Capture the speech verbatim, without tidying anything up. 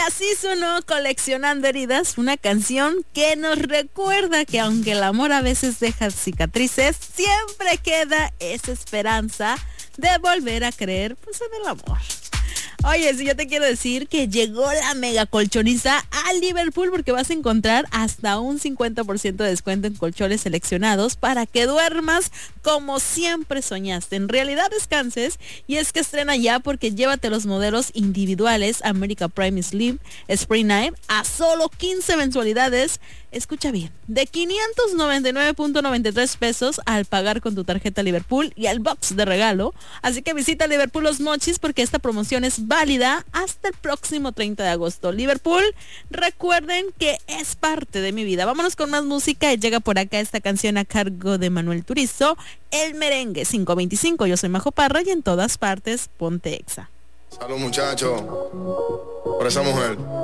así sonó Coleccionando Heridas, una canción que nos recuerda que aunque el amor a veces deja cicatrices, siempre queda esa esperanza de volver a creer pues en el amor. Oye, si yo te quiero decir que llegó la mega colchoniza a Liverpool porque vas a encontrar hasta un cincuenta por ciento de descuento en colchones seleccionados para que duermas como siempre soñaste. En realidad descanses, y es que estrena ya porque llévate los modelos individuales America Prime Sleep Spring Night a solo quince mensualidades. Escucha bien, de quinientos noventa y nueve punto noventa y tres pesos al pagar con tu tarjeta Liverpool y el box de regalo. Así que visita Liverpool Los Mochis porque esta promoción es válida hasta el próximo treinta de agosto. Liverpool, recuerden que es parte de mi vida. Vámonos con más música y llega por acá esta canción a cargo de Manuel Turizo, El Merengue cinco veinticinco. Yo soy Majo Parra y en todas partes ponte Exa. Salud, muchachos, por esa mujer.